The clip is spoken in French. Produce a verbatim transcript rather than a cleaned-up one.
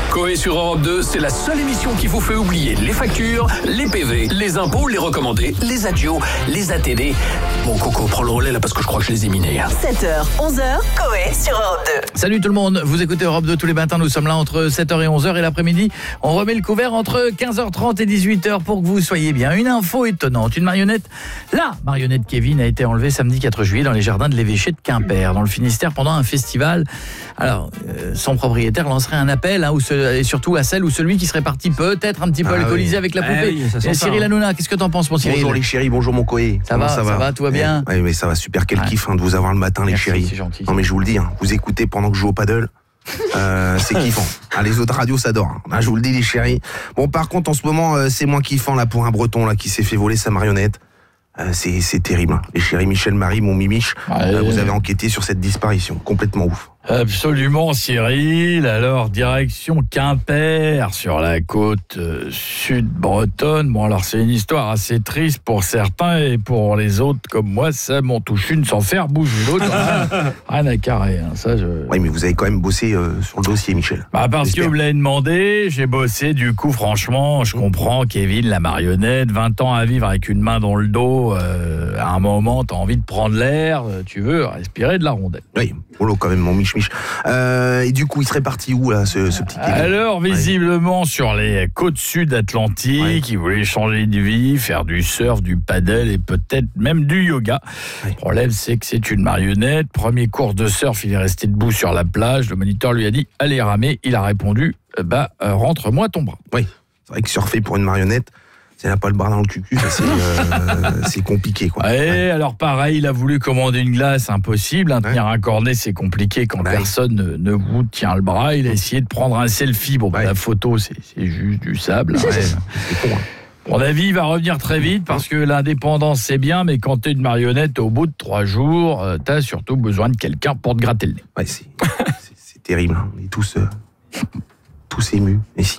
Coé sur Europe deux, c'est la seule émission qui vous fait oublier les factures, les P V, les impôts, les recommandés, les adios, les A T D. Bon, Coco, prends le relais là parce que je crois que je les ai minés. sept heures, onze heures, Coé sur Europe deux. Salut tout le monde, vous écoutez Europe deux tous les matins, nous sommes là entre sept heures et onze heures et l'après-midi, on remet le couvert entre quinze heures trente et dix-huit heures pour que vous soyez bien. Une info étonnante, une marionnette, la marionnette Kevin a été enlevée samedi quatre juillet dans les jardins de l'évêché de Quimper, dans le Finistère, pendant un festival. Alors, euh, son propriétaire lancerait un appel, hein, où ce, et surtout à celle ou celui qui serait parti peut-être un petit peu Ah alcoolisé oui. avec la Ah poupée. oui, ça sent Et ça, Cyril hein. Hanouna, qu'est-ce que t'en penses, mon Cyril? Bonjour les chéris, bonjour mon Coé. Ça va, ça va, tout va bien? Oui, mais ça va super, quel Ouais. kiff hein, de vous avoir le matin les Merci, chéris. c'est gentil. Non mais je vous le dis, hein, vous écoutez pendant que je joue au paddle. Euh, c'est kiffant. Ah, les autres radios ça dort. Hein. Ah, je vous le dis les chéris. Bon par contre en ce moment euh, c'est moins kiffant là pour un breton là qui s'est fait voler sa marionnette. Euh, c'est, c'est terrible. Hein. Les chéris Michel Marie, mon mimiche, Ouais. euh, vous avez enquêté sur cette disparition. Complètement ouf. Absolument, Cyril. Alors, direction Quimper, sur la côte euh, sud bretonne. Bon, alors, c'est une histoire assez triste pour certains et pour les autres, comme moi, ça m'en touche une sans faire bouger l'autre. Rien, rien à carrer, hein. Ça, je... Oui mais vous avez quand même bossé euh, sur le dossier Michel. Bah parce que J'espère. vous l'avez demandé, j'ai bossé, du coup, franchement, je comprends, Kevin, la marionnette, vingt ans à vivre avec une main dans le dos, euh, à un moment, t'as envie de prendre l'air, euh, tu veux respirer de la rondelle. Oui, oh quand même mon mich mich. Euh, et du coup il serait parti où là ce, ce petit Kevin? Alors, visiblement, sur les côtes sud atlantiques, Ouais. il voulait changer de vie, faire du surf, du paddle et peut-être même du yoga. Ouais. Le problème, c'est que c'est une marionnette. Premier cours de surf, il est resté debout sur la plage. Le moniteur lui a dit « Allez ramer ». Il a répondu « Bah, euh, rentre-moi ton bras ». Oui, c'est vrai que surfer pour une marionnette, c'est n'a pas le bras dans le cul, ça c'est, euh, c'est compliqué quoi. Ouais, Ouais. alors pareil, il a voulu commander une glace, impossible. Hein, tenir un cornet, c'est compliqué quand Ouais. personne ne, ne vous tient le bras. Il a essayé de prendre un selfie. Bon, bah, Ouais. la photo, c'est, c'est juste du sable. Hein. Ouais, c'est con. Hein. Mon avis, il va revenir très vite parce que l'indépendance, c'est bien, mais quand t'es une marionnette, au bout de trois jours, euh, t'as surtout besoin de quelqu'un pour te gratter le nez. Ouais, c'est, c'est, c'est terrible. Hein. On est tous, euh, tous émus. Et si